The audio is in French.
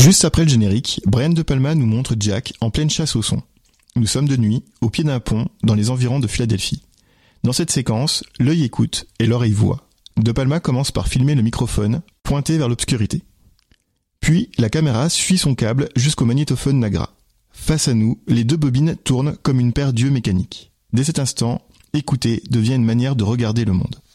Juste après le générique, Brian De Palma nous montre Jack en pleine chasse au son. Nous sommes de nuit, au pied d'un pont, dans les environs de Philadelphie. Dans cette séquence, l'œil écoute et l'oreille voit. De Palma commence par filmer le microphone, pointé vers l'obscurité. Puis, la caméra suit son câble jusqu'au magnétophone Nagra. Face à nous, les deux bobines tournent comme une paire d'yeux mécaniques. Dès cet instant, écouter devient une manière de regarder le monde.